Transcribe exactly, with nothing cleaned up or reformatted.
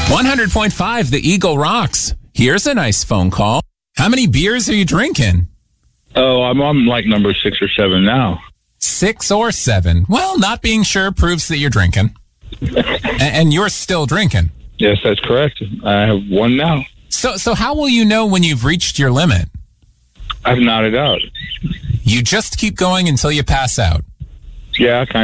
one hundred point five, the Eagle rocks. Here's a nice phone call. How many beers are you drinking? Oh, I'm on like number six or seven now. Six or seven. Well, not being sure proves that you're drinking. A- and you're still drinking. Yes, that's correct. I have one now. So, so how will you know when you've reached your limit? I've nodded out. You just keep going until you pass out. Yeah, kind